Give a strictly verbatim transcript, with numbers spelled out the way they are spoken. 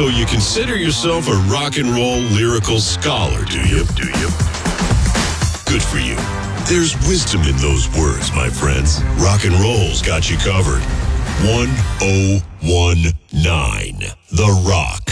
So you consider yourself a rock and roll lyrical scholar, do you? Do you? Good for you. There's wisdom in those words, my friends. Rock and roll's got you covered. one oh one nine The Rock.